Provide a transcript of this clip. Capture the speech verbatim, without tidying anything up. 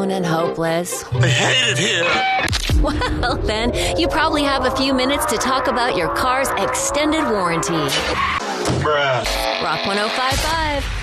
and hopeless. I hate it here. Well, then, you probably have a few minutes to talk about your car's extended warranty. Bruh. Rock one oh five point five.